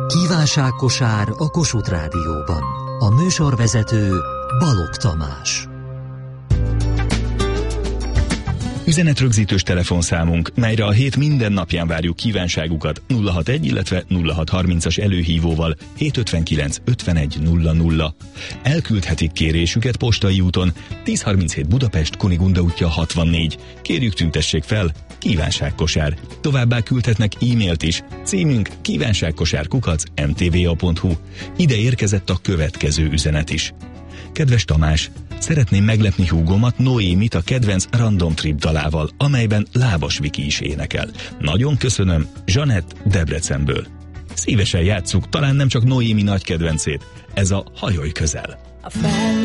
Kívánságkosár a Kossuth Rádióban. A műsorvezető Balogh Tamás. Üzenetrögzítős telefonszámunk, melyre a hét minden napján várjuk kívánságukat 061, illetve 0630-as előhívóval 759 51 00. Elküldhetik kérésüket postai úton 1037 Budapest, Kunigunda útja 64. Kérjük, tüntessék fel, kívánságkosár. Továbbá küldhetnek e-mailt is. Címünk kívánságkosár@mtva.hu. Ide érkezett a következő üzenet is. Kedves Tamás, szeretném meglepni húgomat, Noémit a kedvenc Random Trip dalával, amelyben Lábas Viki is énekel. Nagyon köszönöm, Zsanett Debrecenből. Szívesen játsszuk, talán nem csak Noémi nagy kedvencét, ez a Hajolj közel.